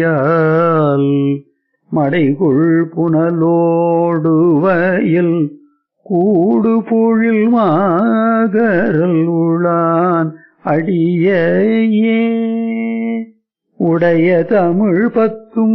மடைகுள் புனலோடு வயல் கூடு பொழில் மாகரல் உளான் அடியே உடைய தமிழ் பத்தும்